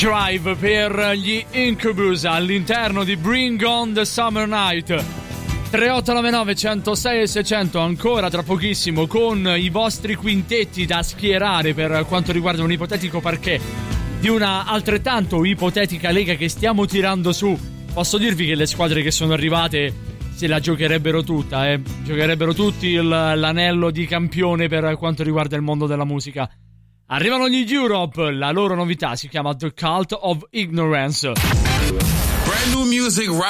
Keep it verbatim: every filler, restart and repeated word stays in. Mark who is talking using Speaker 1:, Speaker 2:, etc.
Speaker 1: Drive per gli Incubus all'interno di Bring On The Summer Night. tre otto nove nove uno zero sei e seicento ancora tra pochissimo con i vostri quintetti da schierare per quanto riguarda un ipotetico parquet di una altrettanto ipotetica lega che stiamo tirando su. Posso dirvi che le squadre che sono arrivate se la giocherebbero tutta, eh. Giocherebbero tutti il, l'anello di campione per quanto riguarda il mondo della musica. Arrivano gli Europe, la loro novità si chiama The Cult of Ignorance.
Speaker 2: Brand new music right